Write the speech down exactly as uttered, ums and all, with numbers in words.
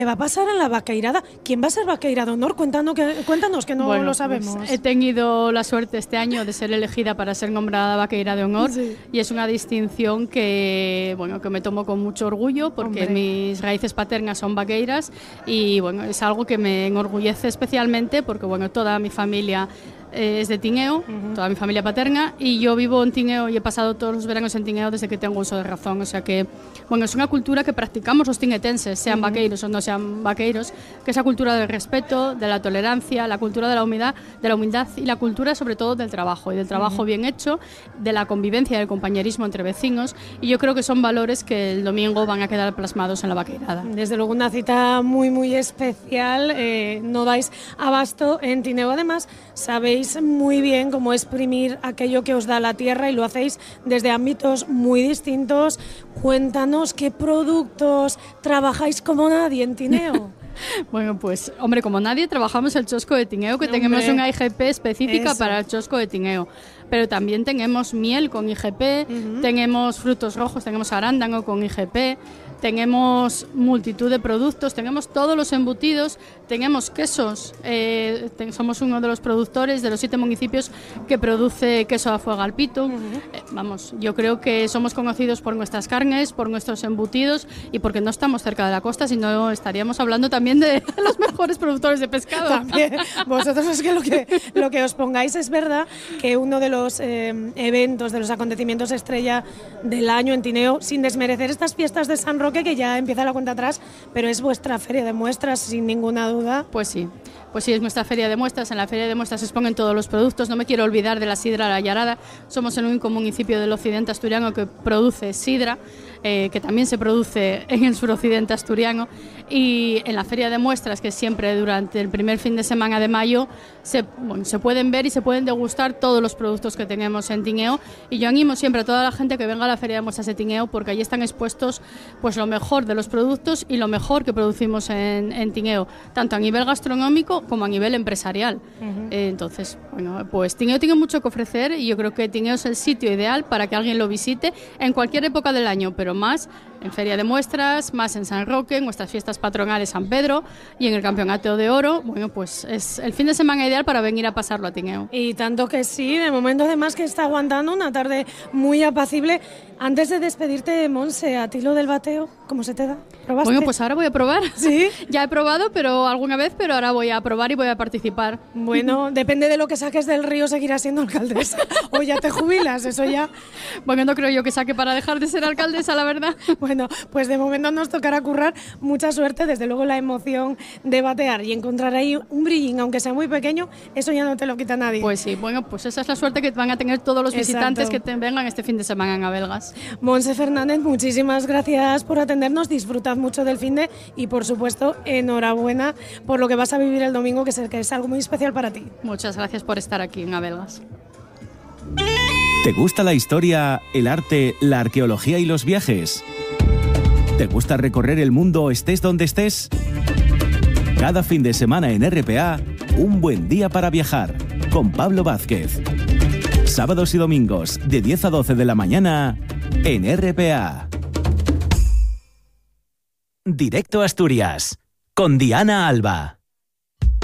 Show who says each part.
Speaker 1: ¿Qué va a pasar en la vaqueirada? ¿Quién va a ser vaqueira de honor? Cuéntanos que, cuéntanos que no
Speaker 2: bueno,
Speaker 1: lo sabemos.
Speaker 2: Pues he tenido la suerte este año de ser elegida para ser nombrada vaqueira de honor, sí. Y es una distinción que, bueno, que me tomo con mucho orgullo porque Hombre. mis raíces paternas son vaqueiras y bueno, es algo que me enorgullece especialmente porque bueno, toda mi familia es de Tineo, uh-huh. toda mi familia paterna, y yo vivo en Tineo y he pasado todos los veranos en Tineo desde que tengo uso de razón, o sea que, bueno, es una cultura que practicamos los tinetenses, sean uh-huh. vaqueiros o no sean vaqueiros, que es la cultura del respeto, de la tolerancia, la cultura de la humildad, de la humildad y la cultura sobre todo del trabajo, y del trabajo uh-huh. bien hecho, de la convivencia, del compañerismo entre vecinos, y yo creo que son valores que el domingo van a quedar plasmados en la vaqueirada.
Speaker 1: Desde luego una cita muy muy especial, eh, no dais abasto en Tineo, además sabéis muy bien cómo exprimir aquello que os da la tierra y lo hacéis desde ámbitos muy distintos. Cuéntanos qué productos trabajáis como nadie en Tineo.
Speaker 2: Bueno, pues, hombre, como nadie trabajamos el chosco de Tineo, que hombre, tenemos una I G P específica eso. Para el chosco de Tineo. Pero también tenemos miel con I G P, uh-huh. tenemos frutos rojos, tenemos arándano con I G P, tenemos multitud de productos, tenemos todos los embutidos, tenemos quesos, eh, te, somos uno de los productores de los siete municipios que produce queso a fuego al pitu. Uh-huh. Eh, vamos, yo creo que somos conocidos por nuestras carnes, por nuestros embutidos y porque no estamos cerca de la costa, sino estaríamos hablando también de los mejores productores de pescado.
Speaker 1: También, vosotros es que lo que, lo que os pongáis es verdad que uno de los eh, eventos, de los acontecimientos estrella del año en Tineo, sin desmerecer estas fiestas de San Roque, que ya empieza la cuenta atrás, pero es vuestra feria de muestras, sin ninguna duda.
Speaker 2: Pues sí, pues sí, es nuestra feria de muestras. En la feria de muestras se exponen todos los productos. No me quiero olvidar de la sidra La Llarada. Somos el único municipio del occidente asturiano que produce sidra, eh, que también se produce en el suroccidente asturiano. Y en la feria de muestras, que siempre durante el primer fin de semana de mayo, se, bueno, se pueden ver y se pueden degustar todos los productos que tenemos en Tineo. Y yo animo siempre a toda la gente que venga a la feria de muestras de Tineo, porque allí están expuestos pues lo mejor de los productos y lo mejor que producimos en, en Tineo, tanto a nivel gastronómico como a nivel empresarial. Uh-huh. Eh, entonces, bueno, pues Tineo tiene mucho que ofrecer y yo creo que Tineo es el sitio ideal para que alguien lo visite en cualquier época del año, pero más en Feria de Muestras, más en San Roque, en nuestras fiestas patronales San Pedro y en el Campeonato de Oro. Bueno, pues es el fin de semana ideal para venir a pasarlo a Tineo.
Speaker 1: Y tanto que sí, de momento además que está aguantando una tarde muy apacible. Antes de despedirte, Monse, a ti lo del bateo, ¿cómo se te da? ¿Probaste?
Speaker 2: Bueno, pues ahora voy a probar.
Speaker 1: ¿Sí?
Speaker 2: Ya he probado, pero alguna vez, pero ahora voy a probar y voy a participar.
Speaker 1: Bueno, depende de lo que saques del río, seguirás siendo alcaldesa. O ya te jubilas, eso ya.
Speaker 2: Bueno, no creo yo que saque para dejar de ser alcaldesa, la verdad.
Speaker 1: Bueno, pues de momento nos tocará currar. Mucha suerte, desde luego la emoción de batear y encontrar ahí un brillín, aunque sea muy pequeño, eso ya no te lo quita nadie.
Speaker 2: Pues sí, bueno, pues esa es la suerte que van a tener todos los visitantes Exacto. que te vengan este fin de semana en Abelgas.
Speaker 1: Monse Fernández, muchísimas gracias por atendernos, disfrutad mucho del finde y por supuesto enhorabuena por lo que vas a vivir el domingo, que es, que es algo muy especial para ti.
Speaker 2: Muchas gracias por estar aquí en Abelgas.
Speaker 3: ¿Te gusta la historia, el arte, la arqueología y los viajes? ¿Te gusta recorrer el mundo estés donde estés? Cada fin de semana en R P A, un buen día para viajar, con Pablo Vázquez. Sábados y domingos, de diez a doce de la mañana, en R P A. Directo a Asturias, con Diana Alba.